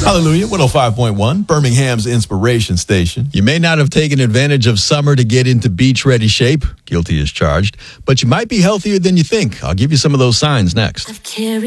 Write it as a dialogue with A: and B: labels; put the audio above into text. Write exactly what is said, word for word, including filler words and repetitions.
A: Hallelujah, one oh five point one, Birmingham's inspiration station.
B: You may not have taken advantage of summer to get into beach-ready shape. Guilty as charged. But you might be healthier than you think. I'll give you some of those signs next.